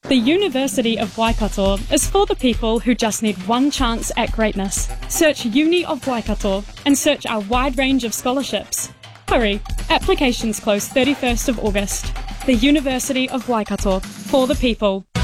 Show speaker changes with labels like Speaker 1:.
Speaker 1: The University of Waikato is for the people who just need one chance at greatness. Search Uni of Waikato and search our wide range of scholarships. Hurry, applications close 31st of August. The University of Waikato, for the people.